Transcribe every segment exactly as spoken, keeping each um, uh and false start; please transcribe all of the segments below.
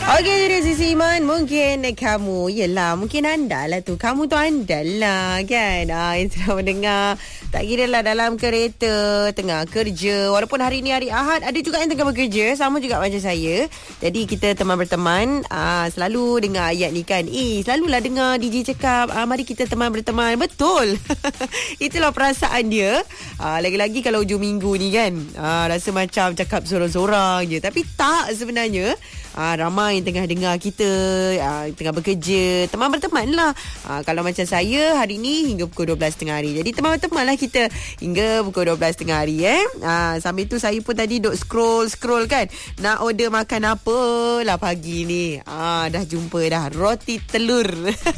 Okey, dari sisi Iman, mungkin kamu, yelah, mungkin anda lah tu. Kamu tu anda lah, kan? Ah, yang sedang mendengar. Tak kira lah dalam kereta, tengah kerja. Walaupun hari ni hari Ahad, ada juga yang tengah bekerja. Sama juga macam saya. Jadi, kita teman berteman. Ah, selalu dengar ayat ni kan. Eh, selalulah dengar D J cakap, ah, mari kita teman berteman. Betul. Itulah perasaan dia. Ah, lagi-lagi kalau hujung minggu ni kan. Ah, rasa macam cakap sorang-sorang je. Tapi tak sebenarnya. Ah, ramai yang tengah dengar kita, ah, tengah bekerja. Teman berteman lah. Ah, kalau macam saya, hari ni hingga pukul dua belas tengah hari. Jadi teman berteman lah kita hingga pukul dua belas tengah hari. Eh? Ah, sambil tu saya pun tadi duk scroll-scroll kan. Nak order makan apa lah pagi ni. Ah, dah jumpa dah. Roti telur.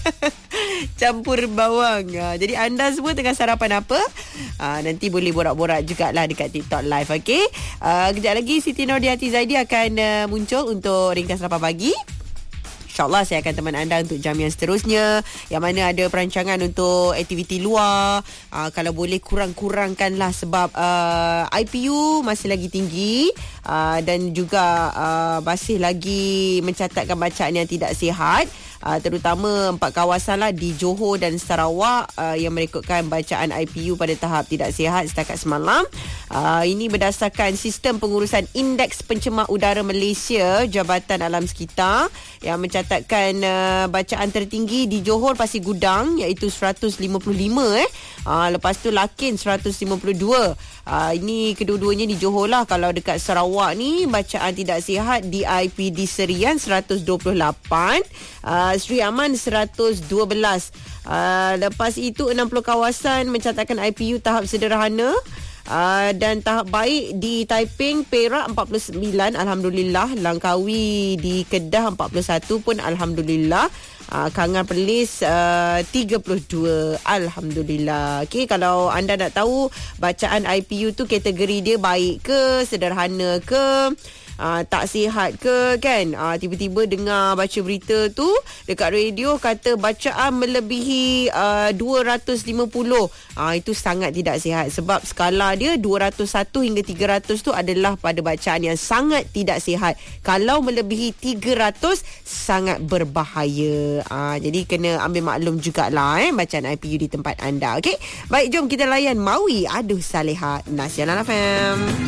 Campur bawang. Ah, jadi anda semua tengah sarapan apa? Ah, nanti boleh borak-borak jugalah dekat TikTok Live. Okay? Ah, kejap lagi Siti Nordiati Zaidi akan uh, muncul untuk ringkas sarapan pagi. InsyaAllah saya akan teman anda untuk jam yang seterusnya. Yang mana ada perancangan untuk aktiviti luar. Uh, kalau boleh kurang-kurangkanlah sebab uh, I P U masih lagi tinggi. Uh, dan juga uh, masih lagi mencatatkan bacaan yang tidak sihat. Uh, terutama empat kawasan lah di Johor dan Sarawak uh, yang merekodkan bacaan I P U pada tahap tidak sihat setakat semalam. Uh, ini berdasarkan sistem pengurusan Indeks Pencemar Udara Malaysia, Jabatan Alam Sekitar, yang mencatatkan uh, bacaan tertinggi di Johor Pasir Gudang iaitu seratus lima puluh lima eh. Uh, lepas tu Lakin seratus lima puluh dua. Uh, ini kedua-duanya di Johor lah. Kalau dekat Sarawak ni bacaan tidak sihat di I P D Serian seratus dua puluh lapan. Uh, Sri Aman seratus dua belas. Uh, lepas itu enam puluh kawasan mencatatkan I P U tahap sederhana. Uh, dan tahap baik di Taiping, Perak empat puluh sembilan, Alhamdulillah. Langkawi di Kedah empat puluh satu pun Alhamdulillah. Uh, Kangan Perlis uh, tiga puluh dua, Alhamdulillah. Okay, kalau anda nak tahu bacaan I P U tu kategori dia baik ke, sederhana ke, Uh, tak sihat ke kan, uh, tiba-tiba dengar baca berita tu dekat radio kata bacaan melebihi uh, dua ratus lima puluh, uh, itu sangat tidak sihat. Sebab skala dia dua ratus satu hingga tiga ratus tu adalah pada bacaan yang sangat tidak sihat. Kalau melebihi tiga ratus sangat berbahaya. uh, Jadi kena ambil maklum jugalah eh, bacaan I P U di tempat anda. Okay, baik, jom kita layan Maui Aduh Saleha, Nasihat F M.